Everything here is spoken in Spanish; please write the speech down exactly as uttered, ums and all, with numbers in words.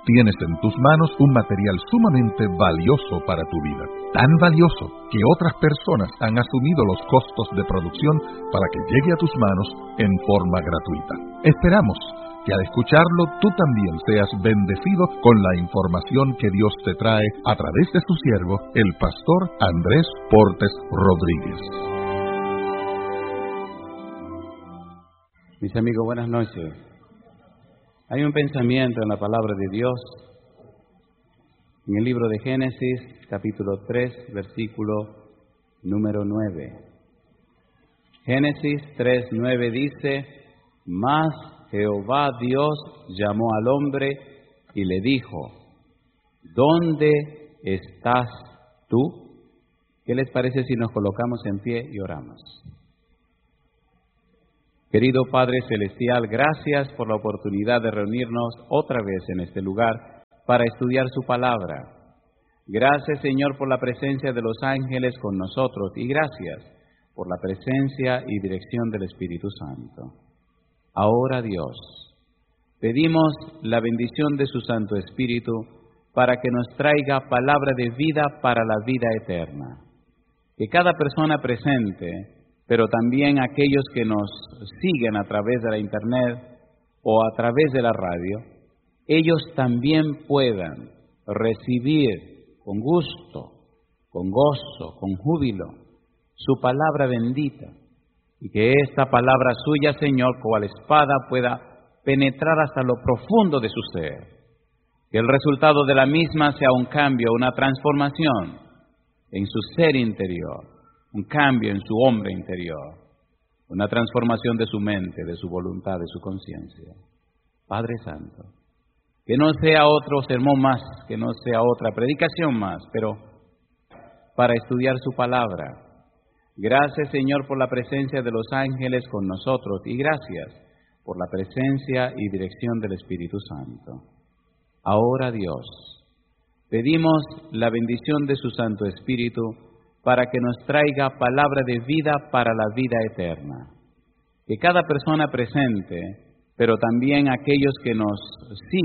tienes en tus manos un material sumamente valioso para tu vida. Tan valioso que otras personas han asumido los costos de producción para que llegue a tus manos en forma gratuita. Esperamos que al escucharlo tú también seas bendecido con la información que Dios te trae a través de su siervo, el pastor Andrés Portes Rodríguez. Mis amigos, buenas noches. Hay un pensamiento en la palabra de Dios, en el libro de Génesis, capítulo tres, versículo número nueve. Génesis tres, nueve dice: Mas Jehová Dios llamó al hombre y le dijo: ¿Dónde estás tú? ¿Qué les parece si nos colocamos en pie y oramos? Querido Padre Celestial, gracias por la oportunidad de reunirnos otra vez en este lugar para estudiar su palabra. Gracias, Señor, por la presencia de los ángeles con nosotros y gracias por la presencia y dirección del Espíritu Santo. Ahora, Dios, pedimos la bendición de su Santo Espíritu para que nos traiga palabra de vida para la vida eterna. Que cada persona presente, pero también aquellos que nos siguen a través de la internet o a través de la radio, ellos también puedan recibir con gusto, con gozo, con júbilo, su palabra bendita, y que esta palabra suya, Señor, cual espada pueda penetrar hasta lo profundo de su ser, que el resultado de la misma sea un cambio, una transformación en su ser interior, un cambio en su hombre interior, una transformación de su mente, de su voluntad, de su conciencia. Padre Santo, que no sea otro sermón más, que no sea otra predicación más, pero para estudiar su palabra. Gracias, Señor, por la presencia de los ángeles con nosotros y gracias por la presencia y dirección del Espíritu Santo. Ahora, Dios, pedimos la bendición de su Santo Espíritu para que nos traiga palabra de vida para la vida eterna. Que cada persona presente, pero también aquellos que nos siguen,